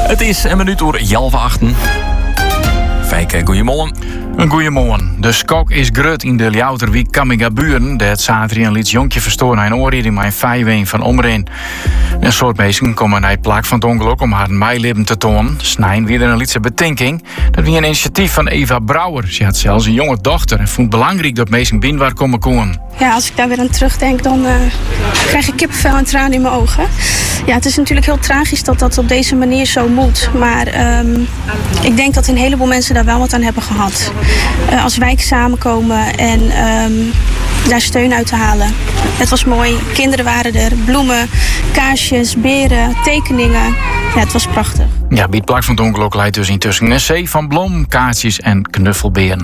Het is een minuut door 7:08. Fijke, goeiemorgen. Een goeiemorgen. De skok is grut in de Ljouterwijk Kammingaburen. Dat zaterdag een liet jonkje verstoren aan een oorrijding met een vijfween van omreen. Een soort mensen komen naar het plak van het ongeluk om haar meilippen te tonen. Snijn weer een lietse betinking. Dat was een initiatief van Eva Brouwer. Ze had zelfs een jonge dochter en vond het belangrijk dat mensen binnenwaar komen komen. Ja, als ik daar weer aan terugdenk, dan krijg ik kippenvel en tranen in mijn ogen. Ja, het is natuurlijk heel tragisch dat dat op deze manier zo moet. Maar ik denk dat een heleboel mensen daar wel wat aan hebben gehad. Als wijk samenkomen en daar steun uit te halen. Het was mooi, kinderen waren er, bloemen, kaarsjes, beren, tekeningen. Ja, het was prachtig. Ja, bij het plak van het ongeluk leidt dus intussen een zee van bloem, kaarsjes en knuffelberen.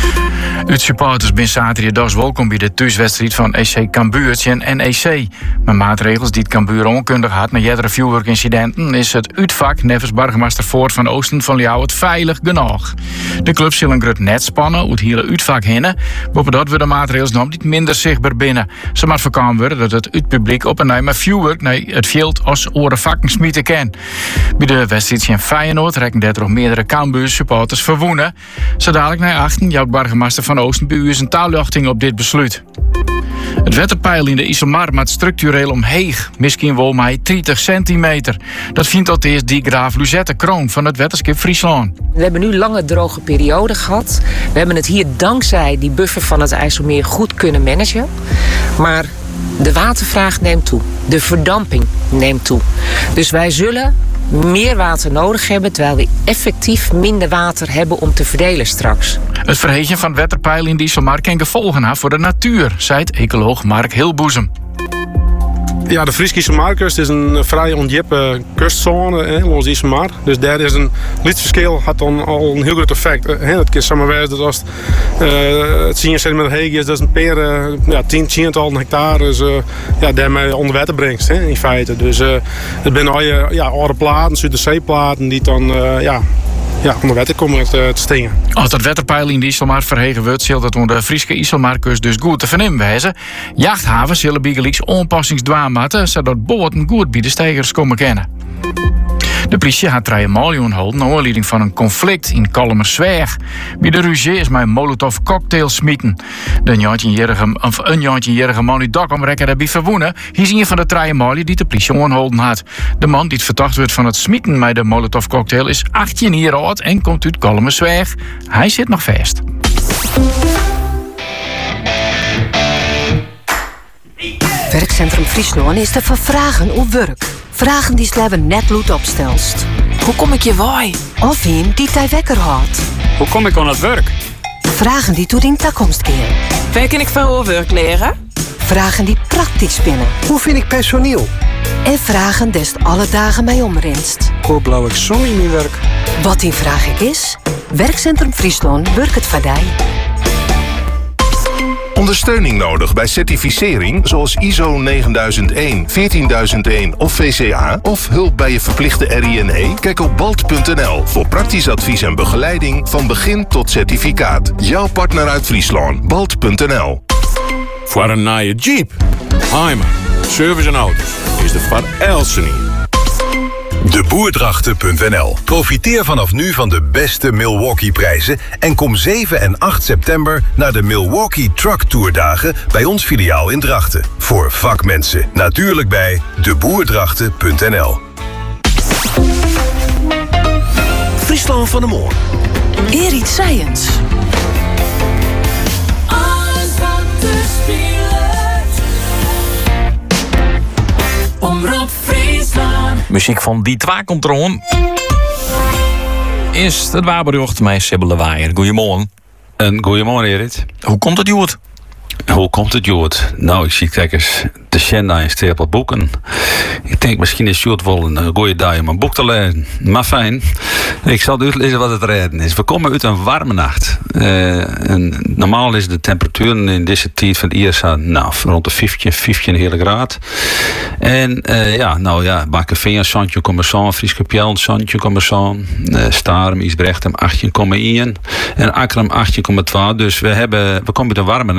Uit supporters ben zaterdag welkom bij de thuiswedstrijd van SC Cambuurtje en NEC. Met maatregels die het Cambuur onkundig had na jerdere vuurwerkincidenten is het uitvak nevens burgemeester Voort van Oosten van Ljouwert veilig genoeg. De club zal een grut net spannen uit hele uitvak heen, waarop dat we de maatregels nog niet minder zichtbaar binnen. Ze maar voorkomen worden dat het uitpubliek op en neer met vuurwerk naar het veld als oren vakken smieten kan. Bij de wedstrijd in Feyenoord rekken er ook meerdere Cambuur supporters verwoenen. Zo dadelijk naar achten jouw burgemeester van Oosten bij u is een taalluchting op dit besluit. Het wetterpeil in de IJsselmar maakt structureel omheeg, misschien wel maar 30 centimeter. Dat vindt tot eerst die graaf Luzette Kroon van het wetenschap Friesland. We hebben nu lange droge perioden gehad. We hebben het hier dankzij die buffer van het IJsselmeer goed kunnen managen. Maar de watervraag neemt toe. De verdamping neemt toe. Dus wij zullen meer water nodig hebben, terwijl we effectief minder water hebben om te verdelen straks. Het verhezen van het wetterpeil in de IJsselmar kan gevolgen hebben voor de natuur, zei ecoloog Mark Hilboezem. Ja, de Friese IJsselmarkust is een vrij ondiepe kustzone langs de IJsselmar. Dus daar is een lietsverschil had dan al een heel groot effect. Het kan samenwijzen dat als het 10 centimeter heeg is, dat is een per 10 hectare dus, daarmee onder water brengt in feite. Dus het zijn oude platen, Zuiderzeeplaten die dan onder water komen te stingen. Als dat wetterpeil in de IJsselmar verhegen wordt, zal dat onder de Friese IJsselmarkust dus goed te vernemen wijzen. Jachthavens zullen bijgelijks onpassingsdwaan maken, zodat boten goed bij de stijgers komen kennen. De politie had 3 miljoen gehouden naar aanleiding van een conflict in Kalmersweg. Bij de ruzie is mijn molotov cocktail smieten. Een 19-jarige man uit Dokkum rekken daarbij verwoenen. Hier is een van de 3 miljoen die de politie aangehouden had. De man die het verdacht wordt van het smieten met de molotov cocktail is 18 jaar oud en komt uit Kalmersweg. Hij zit nog vast. Werkcentrum Friesland is te vervragen op werk. Vragen die Slebben net loet opstelst. Hoe kom ik je waai? Of een die hij wekker houdt. Hoe kom ik aan het werk? Vragen die toe in toekomst keren. Waar kan ik veel werk leren? Vragen die praktisch spinnen. Hoe vind ik personeel? En vragen des alle dagen mij omrenst. Hoe blauw ik zo in mijn werk? Wat die vraag ik is? Werkcentrum Friesland werkt het voor die. Ondersteuning nodig bij certificering zoals ISO 9001, 14001 of VCA of hulp bij je verplichte RINE? Kijk op balt.nl voor praktisch advies en begeleiding van begin tot certificaat. Jouw partner uit Friesland, balt.nl. Voor een nieuwe Jeep, Heimer, service en auto's is de Van Elsene. Deboerdrachten.nl. Profiteer vanaf nu van de beste Milwaukee-prijzen en kom 7 en 8 september naar de Milwaukee Truck Tour dagen bij ons filiaal in Drachten. Voor vakmensen. Natuurlijk bij deboerdrachten.nl. Friesland van de Moor. Erit Science. Alles wat te speelt. Omroep Friesland. Muziek van Die Twa komt erom. Is het waarberucht met Sibylle Waaier. Goedemorgen. En goedemorgen, Erit. Hoe komt het, Joert? Hoe komt het, Joert? Nou, ik zie kijkers de Shenna in stapel boeken. Ik denk misschien is Joert wel een goede dag om een boek te lezen. Maar fijn, ik zal uitlezen wat het reden is. We komen uit een warme nacht. Normaal is de temperatuur in deze tijd van het ISA rond de 15 hele graad. En Bakken Veen, Santje Commerçant, Frieske Pjel, Santje Commerçant, Starum, Isbrechtstem 18,1 en Akram 18,2. Dus we komen uit een warme nacht wij.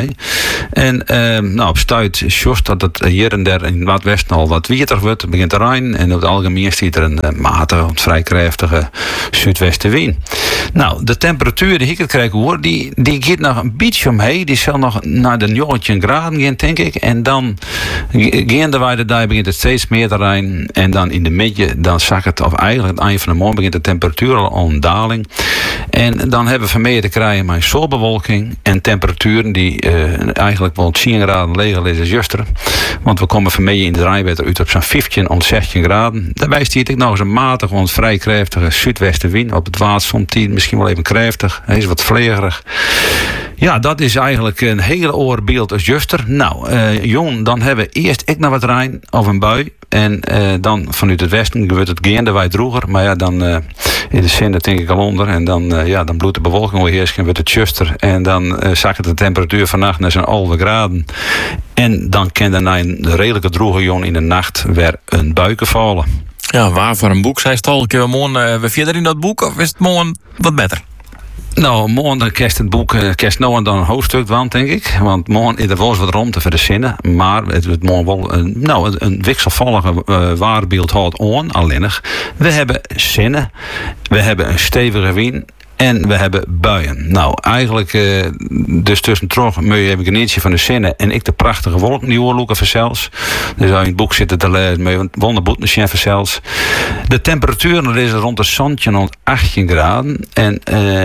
bij. En op stuit just dat het hier en daar in het Noordwesten al wat wieter wordt. Het begint te regenen. En op het algemeen stiet er een matige, vrij krachtige zuidwestenwind. Nou, de temperatuur die ik het krijg hoor, die gaat nog een beetje omheen. Die zal nog naar de 19 graden gaan, denk ik. En dan gaandeweg daar begint het steeds meer te regenen. En dan in de midden, dan zakt het, of eigenlijk het eind van de morgen begint de temperatuur al een daling. En dan hebben we meer te krijgen met zonnebewolking en temperaturen die eigenlijk wel 10 graden leger is als juster. Want we komen van mee in de rijbeter uit op zo'n 15 of 16 graden. Daarbij stiet ik nog eens een matig, want vrij krachtige zuidwestenwind. Op het water soms misschien wel even krachtig. Hij is wat vlegerig. Ja, dat is eigenlijk een hele oorbeeld als juster. Nou, jong, dan hebben we eerst ik naar wat rein of een bui. En dan vanuit het westen wordt het gaandeweg droeger. Maar ja, dan in de zin, dat denk ik al onder. En dan bloedt de bewolking weer heerst en wordt het juster. En dan zakt de temperatuur vannacht naar zo'n 11 graden. En dan kan daarna een redelijke droege jong in de nacht weer een buiken vallen. Ja, waar voor een boek? Zij stal, kunnen we morgen weer verder in dat boek? Of is het morgen wat beter? Nou, morgen kerst het boek kerst nou en dan een hoofdstuk van, denk ik. Want morgen is er wel eens wat ruimte voor de zinnen. Maar het wordt morgen wel een wisselvallige waarbeeld houdt aan. Alleen we hebben zinnen. We hebben een stevige wind. En we hebben buien. Nou, eigenlijk dus tussendoor moet je even genieten van de zinnen. En ik de prachtige wolken die oorloeken verzels. Dus als je in het boek zitten te lezen, moet je wonderboeten verzels. De temperatuur is rond de zandje rond 18 graden. En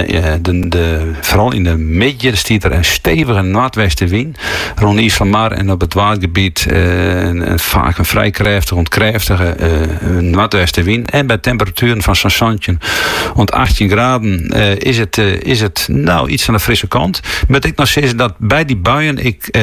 vooral in de midden stiet er een stevige noordwestenwind. Rond Islamar en op het watergebied vaak een vrij krachtige noordwestenwind. En bij temperaturen van zo'n zandje rond 18 graden is het nou iets aan de frisse kant. Maar ik nog zeggen dat bij die buien ik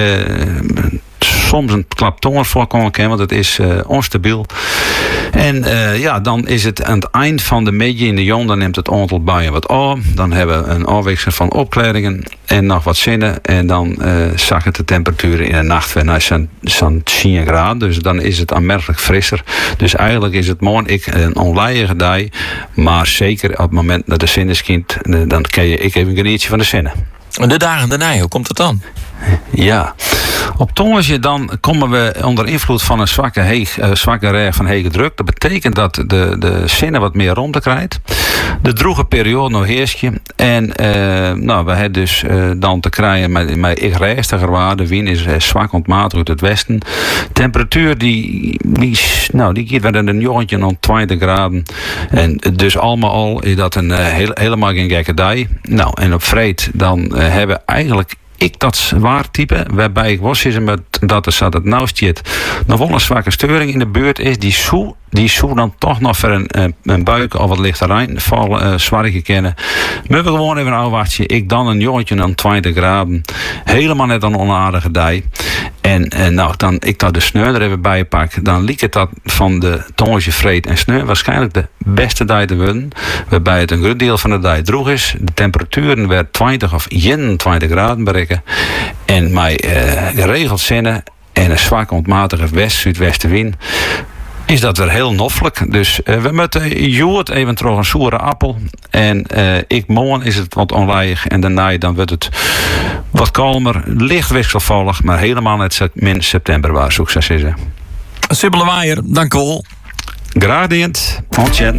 soms een klap tonger voorkomen kan, want het is onstabiel. En dan is het aan het eind van de middag in de jong, dan neemt het aantal buien wat af. Dan hebben we een afwisseling van opklaringen en nog wat zinnen. En dan zakken de temperaturen in de nacht weer naar zo'n 10 graden. Dus dan is het aanmerkelijk frisser. Dus eigenlijk is het morgen een onlijige dag. Maar zeker op het moment dat de zin is kind, dan kan je even genieten van de zinnen. En de dagen daarna, hoe komt het dan? Ja, op tongensje dan komen we onder invloed van een zwakke reg van hege druk. Dat betekent dat de zinnen wat meer rond krijgt. De droege periode nog heerst je. En we hebben dus dan te krijgen met reestiger waarde. Wind is zwak ontmatigd uit het westen. Temperatuur die gaat weer in een jongetje rond 20 graden. En dus allemaal al is dat een helemaal geen gekke dag. Nou, en op vreed dan hebben eigenlijk dat waartype, waarbij ik was is met dat er zat het nou stiet nog wel een zwakke steuring in de buurt is, die zoe dan toch nog voor een buik of wat lichter rein vallen zwaar kennen. Maar we gewoon even een afwachtje. Ik dan een jongetje aan 20 graden. Helemaal net een onaardige dag. En dan ik dat de sneu er even bij pak, dan liep het dat van de tongetje vreed en sneu waarschijnlijk de beste dag te worden. Waarbij het een groot deel van de dag droeg is. De temperaturen werd 20 of 21 graden bereiken. En met geregeld zinnen en een zwak ontmatige west-zuidwestenwind is dat weer heel noffelijk. Dus we moeten joert even terug een zoere appel. En morgen is het wat onlijig. En daarna dan wordt het wat kalmer, licht wisselvallig, maar helemaal net min september waar, zou ik zeggen. Sibylle Waaier, dank u wel. Gradient.